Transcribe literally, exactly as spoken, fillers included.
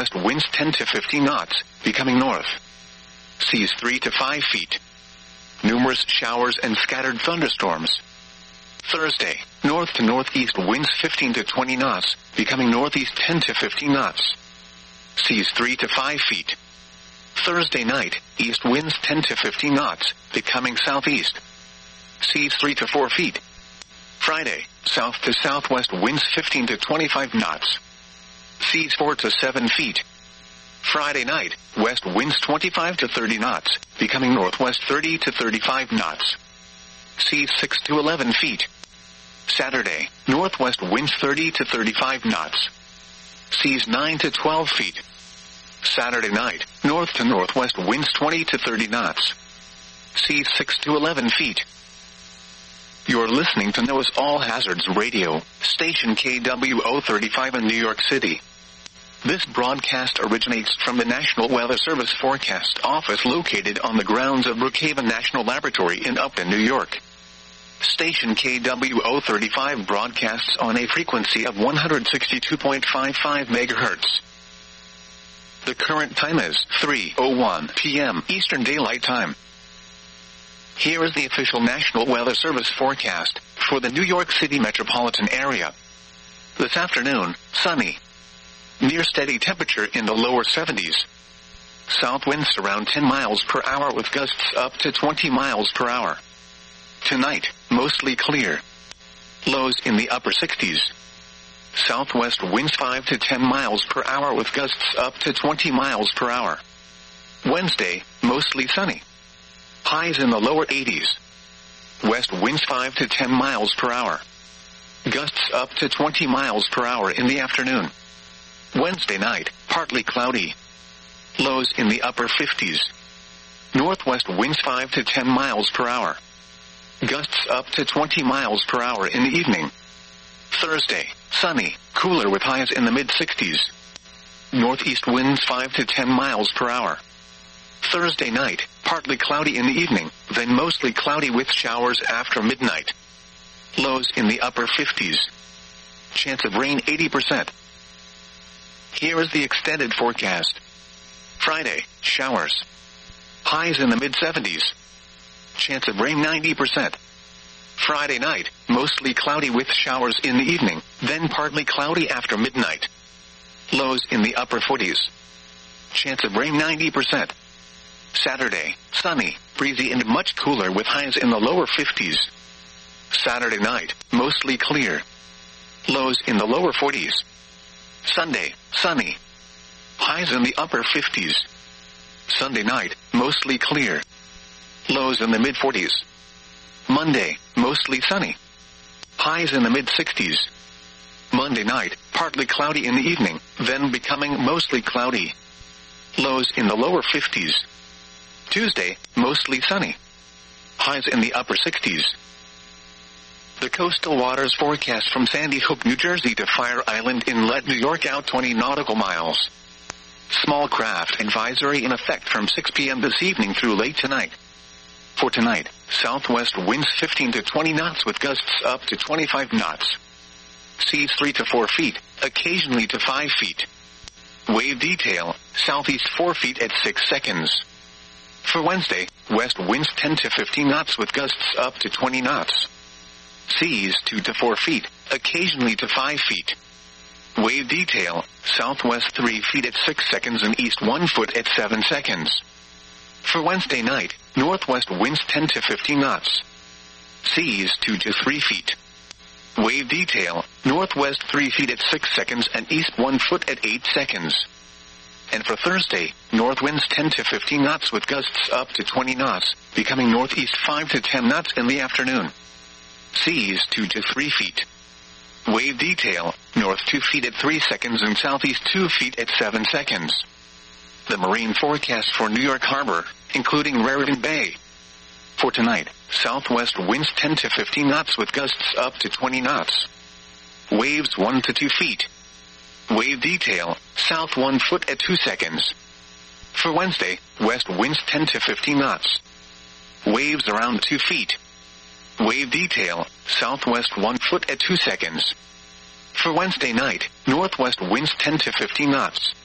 northwest winds ten to fifteen knots, becoming north. Seas three to five feet. Numerous showers and scattered thunderstorms. Thursday, north to northeast winds fifteen to twenty knots, becoming northeast ten to fifteen knots. Seas three to five feet. Thursday night, east winds ten to fifteen knots, becoming southeast. Seas three to four feet. Friday, south to southwest winds fifteen to twenty-five knots. Seas four to seven feet. Friday night, west winds twenty-five to thirty knots, becoming northwest thirty to thirty-five knots. Seas six to eleven feet. Saturday, northwest winds thirty to thirty-five knots. Seas nine to twelve feet. Saturday night, north to northwest winds twenty to thirty knots. Seas six to eleven feet. You're listening to NOAA's All Hazards Radio, station K W O thirty-five in New York City. This broadcast originates from the National Weather Service Forecast Office located on the grounds of Brookhaven National Laboratory in Upton, New York. Station K W O thirty-five broadcasts on a frequency of one hundred sixty-two point five five megahertz. The current time is three oh one p.m. Eastern Daylight Time. Here is the official National Weather Service forecast for the New York City metropolitan area. This afternoon, sunny. Near steady temperature in the lower seventies. South winds around ten miles per hour with gusts up to twenty miles per hour. Tonight, mostly clear. Lows in the upper sixties. Southwest winds five to ten miles per hour with gusts up to twenty miles per hour. Wednesday, mostly sunny. Highs in the lower eighties. West winds five to ten miles per hour. Gusts up to twenty miles per hour in the afternoon. Wednesday night, partly cloudy. Lows in the upper fifties. Northwest winds five to ten miles per hour. Gusts up to twenty miles per hour in the evening. Thursday, sunny, cooler with highs in the mid-sixties. Northeast winds five to ten miles per hour. Thursday night, partly cloudy in the evening, then mostly cloudy with showers after midnight. Lows in the upper fifties. Chance of rain eighty percent. Here is the extended forecast. Friday, showers. Highs in the mid-seventies. Chance of rain ninety percent. Friday night, mostly cloudy with showers in the evening, then partly cloudy after midnight. Lows in the upper forties. Chance of rain ninety percent. Saturday, sunny, breezy and much cooler with highs in the lower fifties. Saturday night, mostly clear. Lows in the lower forties. Sunday, sunny. Highs in the upper fifties. Sunday night, mostly clear. Lows in the mid-forties. Monday, mostly sunny. Highs in the mid-sixties. Monday night, partly cloudy in the evening, then becoming mostly cloudy. Lows in the lower fifties. Tuesday, mostly sunny. Highs in the upper sixties. The coastal waters forecast from Sandy Hook, New Jersey to Fire Island Inlet, New York out twenty nautical miles. Small craft advisory in effect from six p.m. this evening through late tonight. For tonight, southwest winds fifteen to twenty knots with gusts up to twenty-five knots. Seas three to four feet, occasionally to five feet. Wave detail, southeast four feet at six seconds. For Wednesday, west winds ten to fifteen knots with gusts up to twenty knots. Seas two to four feet, occasionally to five feet. Wave detail, southwest three feet at six seconds and east one foot at seven seconds. For Wednesday night, northwest winds ten to fifteen knots. Seas two to three feet. Wave detail, northwest three feet at six seconds and east one foot at eight seconds. And for Thursday, north winds ten to fifteen knots with gusts up to twenty knots, becoming northeast five to ten knots in the afternoon. Seas two to three feet. Wave detail, north two feet at three seconds and southeast two feet at seven seconds. The marine forecast for New York Harbor, including Raritan Bay. For tonight, southwest winds ten to fifteen knots with gusts up to twenty knots. Waves one to two feet. Wave detail, south one foot at two seconds. For Wednesday, west winds ten to fifteen knots. Waves around two feet. Wave detail, southwest one foot at two seconds. For Wednesday night, northwest winds ten to fifteen knots.